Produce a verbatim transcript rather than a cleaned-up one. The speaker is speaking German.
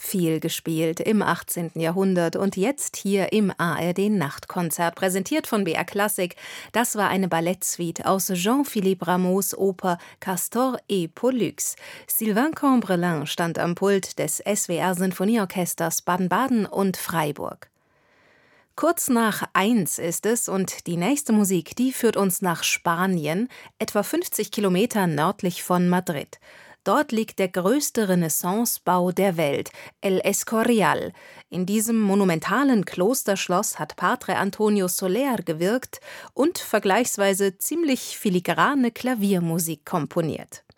Viel gespielt im achtzehnten Jahrhundert und jetzt hier im A R D-Nachtkonzert, präsentiert von B R Klassik. Das war eine Ballettsuite aus Jean-Philippe Rameaus Oper Castor et Pollux. Sylvain Cambrelin stand am Pult des S W R-Sinfonieorchesters Baden-Baden und Freiburg. Kurz nach eins ist es und die nächste Musik, die führt uns nach Spanien, etwa fünfzig Kilometer nördlich von Madrid. Dort liegt der größte Renaissancebau der Welt, El Escorial. In diesem monumentalen Klosterschloss hat Padre Antonio Soler gewirkt und vergleichsweise ziemlich filigrane Klaviermusik komponiert.